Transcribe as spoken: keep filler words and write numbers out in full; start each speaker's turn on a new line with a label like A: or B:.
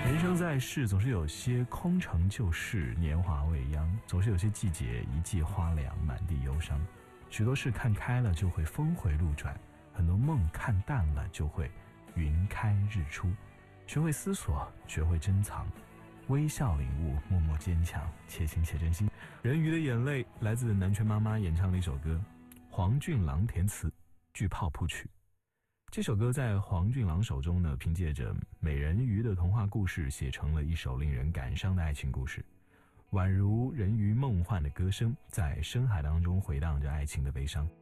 A: 人生在世，总是有些空城旧事，年华未央，总是有些季节一季花凉，满地忧伤。许多事看开了就会峰回路转，很多梦看淡了就会云开日出。学会思索，学会珍藏，微笑领悟，默默坚强，且行且珍惜。人鱼的眼泪来自南拳妈妈演唱的一首歌，黄俊郎填词，巨炮谱曲。这首歌在黄俊郎手中呢，凭借着美人鱼的童话故事，写成了一首令人感伤的爱情故事，宛如人鱼梦幻的歌声，在深海当中回荡着爱情的悲伤。